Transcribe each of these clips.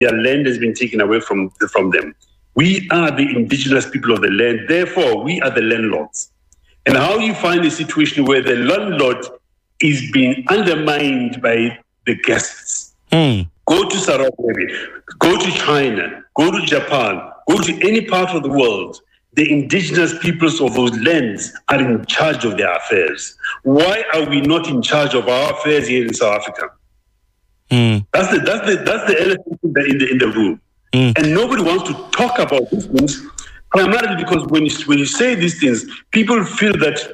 their land has been taken away from them. We are the indigenous people of the land. Therefore, we are the landlords. And how you find a situation where the landlord is being undermined by the guests. Go to Saudi Arabia, go to China, go to Japan, go to any part of the world. The indigenous peoples of those lands are in charge of their affairs. Why are we not in charge of our affairs here in South Africa? That's the elephant in the room. And nobody wants to talk about these things, primarily because when you say these things, people feel that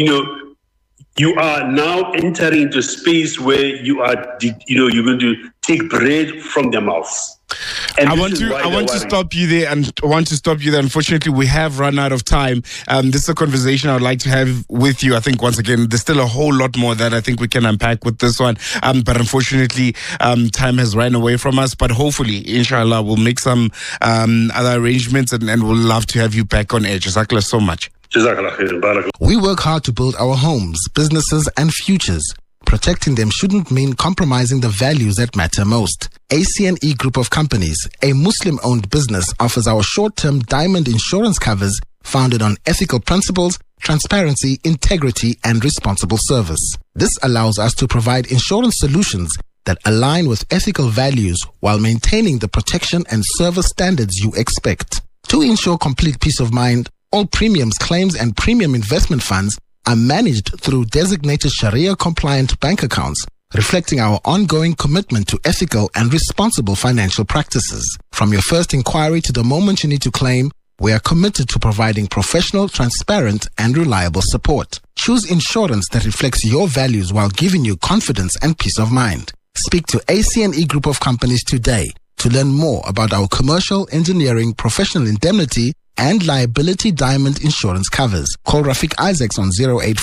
you are now entering into a space where you're going to take bread from their mouths. And I want to stop you there. Unfortunately, we have run out of time. This is a conversation I would like to have with you. I think, once again, there's still a whole lot more that I think we can unpack with this one. But unfortunately, time has run away from us. But hopefully, inshallah, we'll make some other arrangements and we'll love to have you back on air. Jazakallah so much. We work hard to build our homes, businesses, and futures. Protecting them shouldn't mean compromising the values that matter most. ACNE Group of Companies, a Muslim-owned business, offers our short-term diamond insurance covers founded on ethical principles, transparency, integrity, and responsible service. This allows us to provide insurance solutions that align with ethical values while maintaining the protection and service standards you expect. To ensure complete peace of mind, all premiums, claims, and premium investment funds are managed through designated Sharia-compliant bank accounts, reflecting our ongoing commitment to ethical and responsible financial practices. From your first inquiry to the moment you need to claim, we are committed to providing professional, transparent, and reliable support. Choose insurance that reflects your values while giving you confidence and peace of mind. Speak to ACNE Group of Companies today to learn more about our commercial, engineering, professional indemnity, and liability diamond insurance covers. Call Rafiq Isaacs on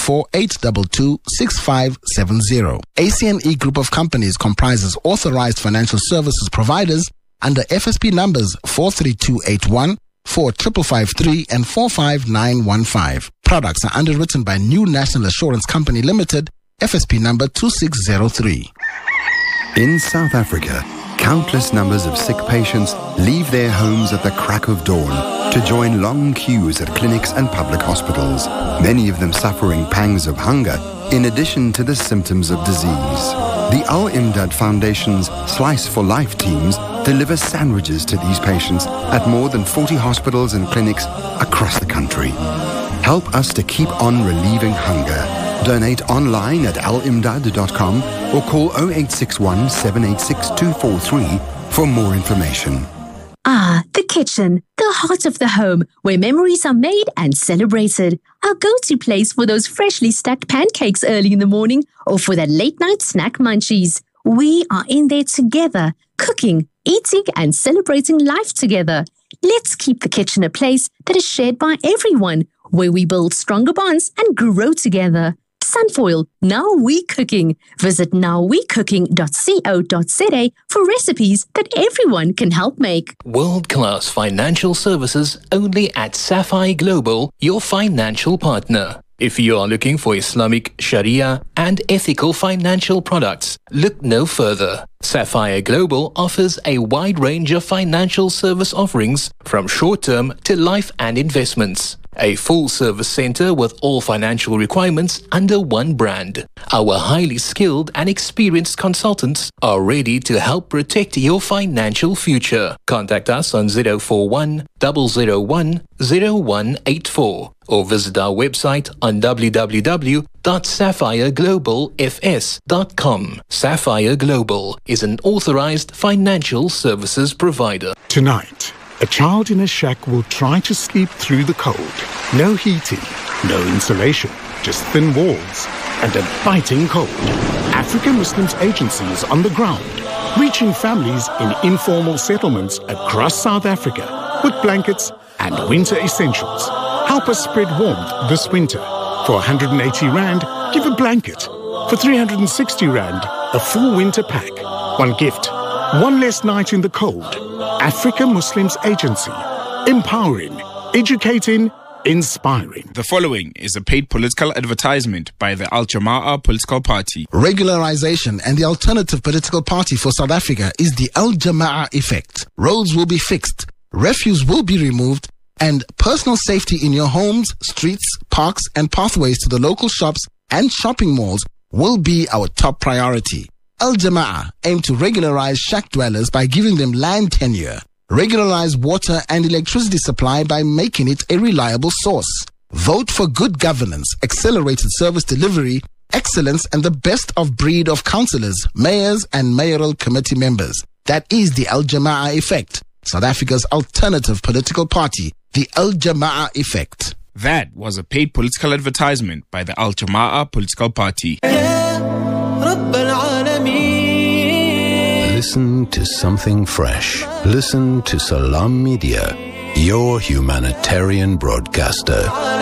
084-822-6570. ACNE Group of Companies comprises authorized financial services providers under FSP numbers 43281, 4553, and 45915. Products are underwritten by New National Assurance Company Limited, FSP number 2603. In South Africa, countless numbers of sick patients leave their homes at the crack of dawn to join long queues at clinics and public hospitals, many of them suffering pangs of hunger in addition to the symptoms of disease. The Al Imdad Foundation's Slice for Life teams deliver sandwiches to these patients at more than 40 hospitals and clinics across the country. Help us to keep on relieving hunger. Donate online at alimdad.com or call 0861 786 243 for more information. Ah, the kitchen, the heart of the home, where memories are made and celebrated. Our go-to place for those freshly stacked pancakes early in the morning or for that late-night snack munchies. We are in there together, cooking, eating, and celebrating life together. Let's keep the kitchen a place that is shared by everyone, where we build stronger bonds and grow together. Sunfoil, Now We Cooking. Visit nowwecooking.co.za for recipes that everyone can help make. World-class financial services only at Sapphire Global, your financial partner. If you are looking for Islamic, Sharia, and ethical financial products, look no further. Sapphire Global offers a wide range of financial service offerings from short-term to life and investments. A full-service center with all financial requirements under one brand. Our highly skilled and experienced consultants are ready to help protect your financial future. Contact us on 041 001 0184 or visit our website on www.sapphireglobalfs.com. Sapphire Global is an authorized financial services provider. Tonight, a child in a shack will try to sleep through the cold. No heating, no insulation, just thin walls and a biting cold. African Muslims Agency is on the ground, reaching families in informal settlements across South Africa with blankets and winter essentials. Help us spread warmth this winter. For 180 Rand, give a blanket. For 360 Rand, a full winter pack. One gift, one less night in the cold. Africa Muslims Agency. Empowering, educating, inspiring. The following is a paid political advertisement by the Al Jamaah political party. Regularization and the alternative political party for South Africa is the Al Jamaah effect. Roads will be fixed, refuse will be removed, and personal safety in your homes, streets, parks, and pathways to the local shops and shopping malls will be our top priority. Al Jamaah aim to regularize shack dwellers by giving them land tenure, regularize water and electricity supply by making it a reliable source. Vote for good governance, accelerated service delivery, excellence, and the best of breed of councillors, mayors, and mayoral committee members. That is the Al Jamaah effect, South Africa's alternative political party, the Al Jamaah effect. That was a paid political advertisement by the Al Jamaah political party. Listen to something fresh. Listen to Salam Media, your humanitarian broadcaster.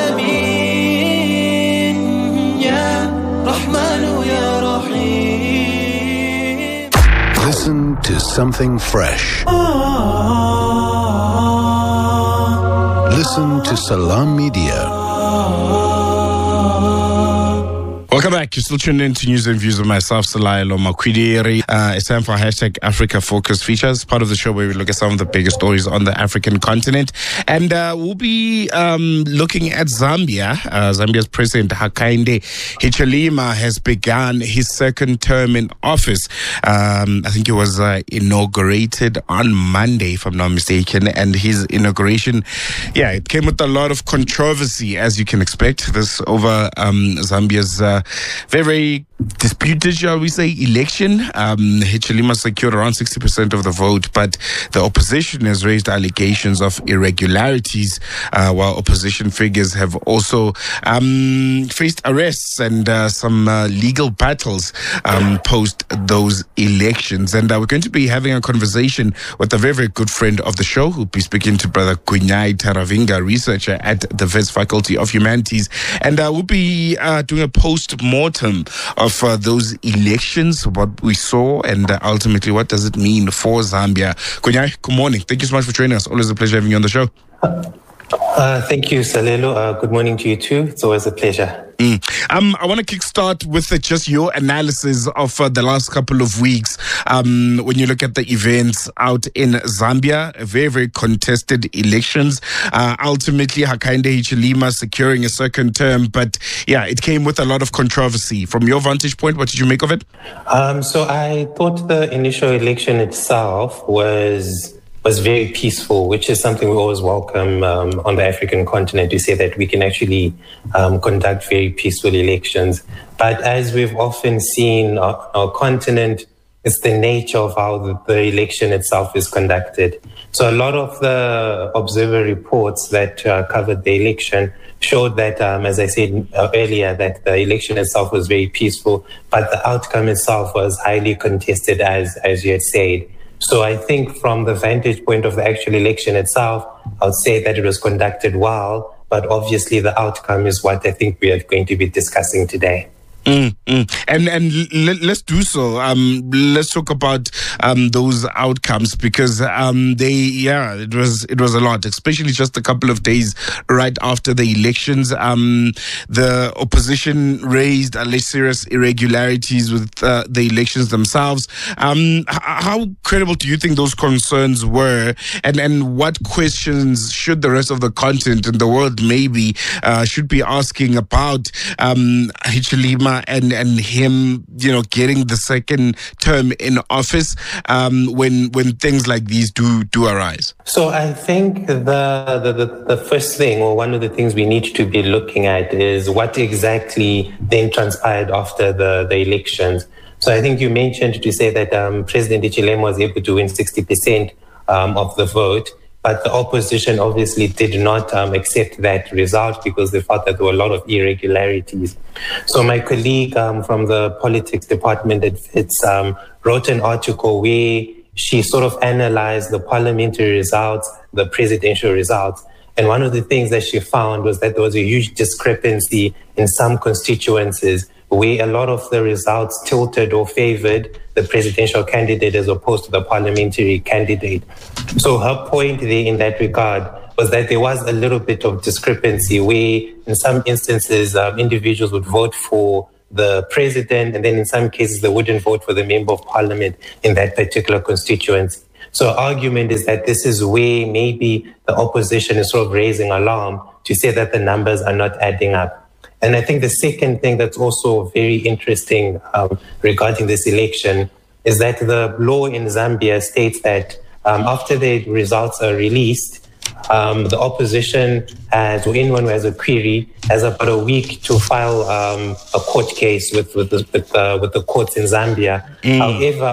Listen to something fresh. Listen to Salam Media. Welcome back. You're still tuned in to News and Views with myself, Salailo Makwidiri. It's time for hashtag Africa Focus Features, part of the show where we look at some of the biggest stories on the African continent. And we'll be looking at Zambia. Zambia's President Hakainde Hichilema has begun his second term in office. I think it was inaugurated on Monday, if I'm not mistaken. And his inauguration, it came with a lot of controversy, as you can expect. This over Zambia's very disputed, shall we say, election. Hichilema secured around 60% of the vote, but the opposition has raised allegations of irregularities, while opposition figures have also faced arrests and some legal battles post those elections. And we're going to be having a conversation with a very, very good friend of the show, who'll be speaking to Brother Kunyai Taravinga, researcher at the Wits Faculty of Humanities. And we'll be doing a post-mortem of those elections, what we saw, and ultimately what does it mean for Zambia. Kunyai, good morning. Thank you so much for joining us. Always a pleasure having you on the show. Thank you, Salelo. Good morning to you too. It's always a pleasure. I want to kickstart with just your analysis of the last couple of weeks. When you look at the events out in Zambia, very, very contested elections. Ultimately, Hakainde Hichilema securing a second term, but it came with a lot of controversy. From your vantage point, what did you make of it? So I thought the initial election itself was very peaceful, which is something we always welcome on the African continent, to say that we can actually conduct very peaceful elections. But as we've often seen on our continent, it's the nature of how the election itself is conducted. So a lot of the observer reports that covered the election showed that, as I said earlier, that the election itself was very peaceful, but the outcome itself was highly contested, as you had said. So I think from the vantage point of the actual election itself, I would say that it was conducted well, but obviously the outcome is what I think we are going to be discussing today. And let's do so. Let's talk about those outcomes, because it was a lot, especially just a couple of days right after the elections. The opposition raised alleged serious irregularities with the elections themselves. How credible do you think those concerns were, and what questions should the rest of the continent and the world maybe should be asking about Hichilema and him, getting the second term in office when things like these do arise? So I think the first thing, or one of the things we need to be looking at, is what exactly then transpired after the elections. So I think you mentioned to say that President Hichilema was able to win 60% of the vote, but the opposition obviously did not accept that result because they thought that there were a lot of irregularities. So my colleague from the politics department at Wits wrote an article where she sort of analyzed the parliamentary results, the presidential results. And one of the things that she found was that there was a huge discrepancy in some constituencies where a lot of the results tilted or favored the presidential candidate as opposed to the parliamentary candidate. So her point there in that regard was that there was a little bit of discrepancy where in some instances individuals would vote for the president, and then in some cases they wouldn't vote for the member of parliament in that particular constituency. So our argument is that this is where maybe the opposition is sort of raising alarm to say that the numbers are not adding up. And I think the second thing that's also very interesting regarding this election is that the law in Zambia states that after the results are released, the opposition has, or anyone who has a query, has about a week to file a court case with the courts in Zambia. However,